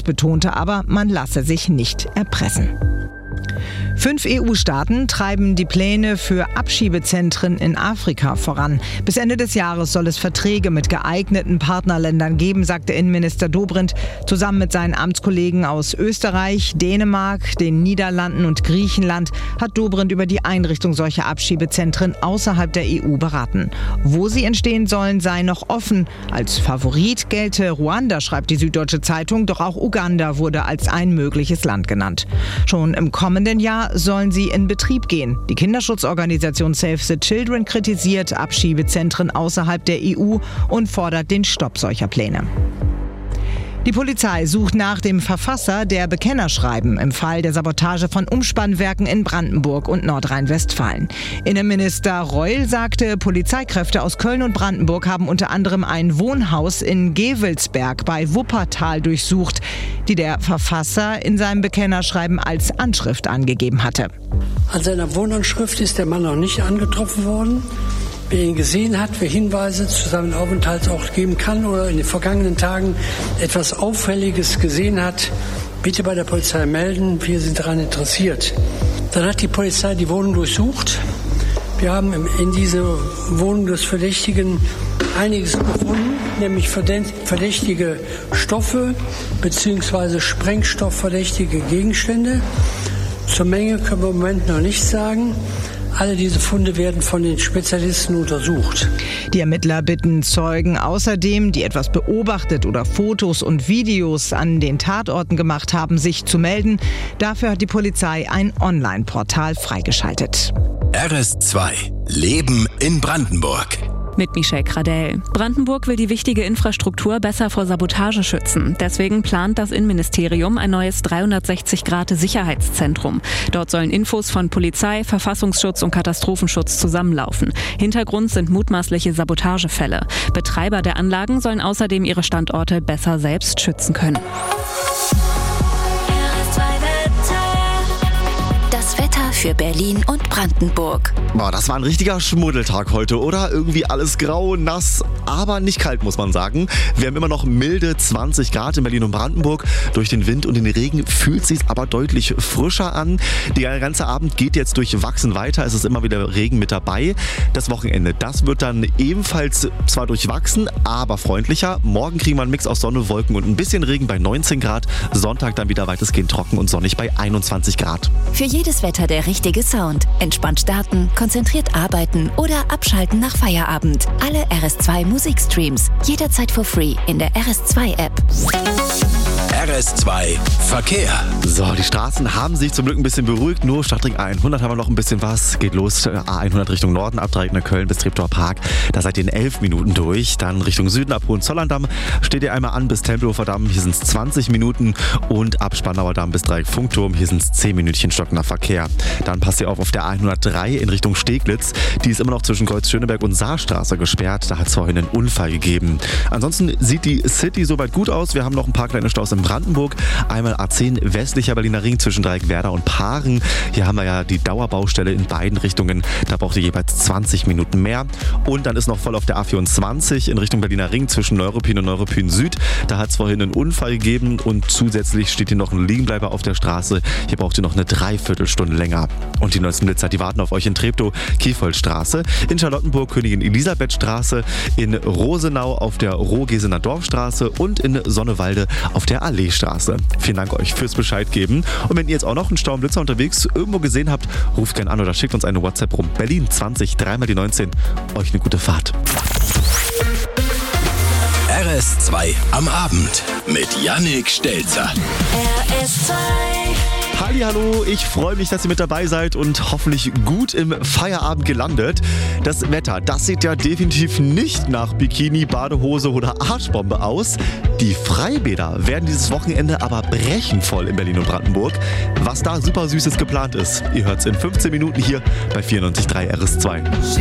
betonte aber, man lasse sich nicht erpressen. 5 EU-Staaten treiben die Pläne für Abschiebezentren in Afrika voran. Bis Ende des Jahres soll es Verträge mit geeigneten Partnerländern geben, sagte Innenminister Dobrindt. Zusammen mit seinen Amtskollegen aus Österreich, Dänemark, den Niederlanden und Griechenland hat Dobrindt über die Einrichtung solcher Abschiebezentren außerhalb der EU beraten. Wo sie entstehen sollen, sei noch offen. Als Favorit gelte Ruanda, schreibt die Süddeutsche Zeitung, doch auch Uganda wurde als ein mögliches Land genannt. Schon im kommenden Jahr sollen sie in Betrieb gehen. Die Kinderschutzorganisation Save the Children kritisiert Abschiebezentren außerhalb der EU und fordert den Stopp solcher Pläne. Die Polizei sucht nach dem Verfasser der Bekennerschreiben im Fall der Sabotage von Umspannwerken in Brandenburg und Nordrhein-Westfalen. Innenminister Reul sagte, Polizeikräfte aus Köln und Brandenburg haben unter anderem ein Wohnhaus in Gevelsberg bei Wuppertal durchsucht, die der Verfasser in seinem Bekennerschreiben als Anschrift angegeben hatte. An seiner Wohnanschrift ist der Mann noch nicht angetroffen worden. Wer ihn gesehen hat, wer Hinweise zu seinem Aufenthaltsort geben kann oder in den vergangenen Tagen etwas Auffälliges gesehen hat, bitte bei der Polizei melden. Wir sind daran interessiert. Dann hat die Polizei die Wohnung durchsucht. Wir haben in dieser Wohnung des Verdächtigen einiges gefunden, nämlich verdächtige Stoffe bzw. sprengstoffverdächtige Gegenstände. Zur Menge können wir im Moment noch nichts sagen. Alle diese Funde werden von den Spezialisten untersucht. Die Ermittler bitten Zeugen außerdem, die etwas beobachtet oder Fotos und Videos an den Tatorten gemacht haben, sich zu melden. Dafür hat die Polizei ein Online-Portal freigeschaltet. RS2 Leben in Brandenburg. Mit Michelle Kradell. Brandenburg will die wichtige Infrastruktur besser vor Sabotage schützen. Deswegen plant das Innenministerium ein neues 360-Grad-Sicherheitszentrum. Dort sollen Infos von Polizei, Verfassungsschutz und Katastrophenschutz zusammenlaufen. Hintergrund sind mutmaßliche Sabotagefälle. Betreiber der Anlagen sollen außerdem ihre Standorte besser selbst schützen können. Das Wetter für Berlin und Brandenburg. Boah, das war ein richtiger Schmuddeltag heute, oder? Irgendwie alles grau, nass, aber nicht kalt, muss man sagen. Wir haben immer noch milde 20 Grad in Berlin und Brandenburg. Durch den Wind und den Regen fühlt es sich aber deutlich frischer an. Der ganze Abend geht jetzt durchwachsen weiter. Es ist immer wieder Regen mit dabei. Das Wochenende, das wird dann ebenfalls zwar durchwachsen, aber freundlicher. Morgen kriegen wir einen Mix aus Sonne, Wolken und ein bisschen Regen bei 19 Grad. Sonntag dann wieder weitestgehend trocken und sonnig bei 21 Grad. Für jedes Wetter der richtige Sound. Entspannt starten, konzentriert arbeiten oder abschalten nach Feierabend. Alle RS2 Musikstreams. Jederzeit for free in der RS2-App. RS2 Verkehr. So, die Straßen haben sich zum Glück ein bisschen beruhigt. Nur Stadtring A100 haben wir noch ein bisschen was. Geht los, A100 Richtung Norden, ab Dreieck nach Köln bis Treptower Park. Da seid ihr in 11 Minuten durch. Dann Richtung Süden ab Hohenzollern-Damm steht ihr einmal an bis Tempelhofer Damm. Hier sind es 20 Minuten. Und ab Spandauer Damm bis Dreieck Funkturm. Hier sind es 10 Minütchen stockender Verkehr. Dann passt ihr auf der A103 in Richtung Steglitz. Die ist immer noch zwischen Kreuz-Schöneberg und Saarstraße gesperrt. Da hat es vorhin einen Unfall gegeben. Ansonsten sieht die City soweit gut aus. Wir haben noch ein paar kleine Staus in Brandenburg. Einmal A10 westlicher Berliner Ring zwischen Dreieckwerder und Paaren. Hier haben wir ja die Dauerbaustelle in beiden Richtungen. Da braucht ihr jeweils 20 Minuten mehr. Und dann ist noch voll auf der A24 in Richtung Berliner Ring zwischen Neuruppin und Neuruppin Süd. Da hat es vorhin einen Unfall gegeben und zusätzlich steht hier noch ein Liegenbleiber auf der Straße. Hier braucht ihr noch eine Dreiviertelstunde länger. Und die neuesten Blitzer, die warten auf euch in Treptow, Kiefoldstraße, in Charlottenburg Königin Elisabethstraße, in Rosenau auf der Rohgesener Dorfstraße und in Sonnewalde auf der Alleestraße. Vielen Dank euch fürs Bescheid geben. Und wenn ihr jetzt auch noch einen Stau und Blitzer unterwegs irgendwo gesehen habt, ruft gerne an oder schickt uns eine WhatsApp rum. Berlin 20 3 mal die 19. Euch eine gute Fahrt. RS2 am Abend mit Yannick Stelzer. RS2. Hallihallo, ich freue mich, dass ihr mit dabei seid und hoffentlich gut im Feierabend gelandet. Das Wetter, das sieht ja definitiv nicht nach Bikini, Badehose oder Arschbombe aus. Die Freibäder werden dieses Wochenende aber brechend voll in Berlin und Brandenburg. Was da super Süßes geplant ist, ihr hört es in 15 Minuten hier bei 94.3 RS2.